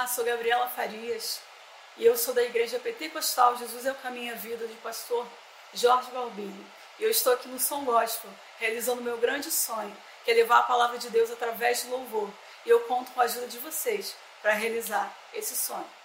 Olá, sou Gabriela Farias e eu sou da Igreja Pentecostal Jesus é o Caminho e a Vida do pastor Jorge Balbini. E eu estou aqui no Som Gospel, realizando meu grande sonho, que é levar a palavra de Deus através do louvor. E eu conto com a ajuda de vocês para realizar esse sonho.